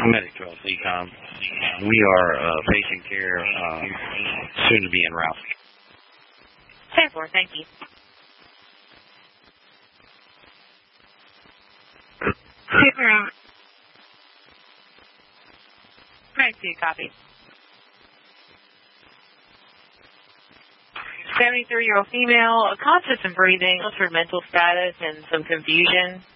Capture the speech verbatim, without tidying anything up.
Medic twelve C COM. We are uh, patient care, uh, soon to be en route. ten four, thank you. Super out. Medic two, copy. seventy-three-year-old female, conscious and breathing, for mental status and some confusion.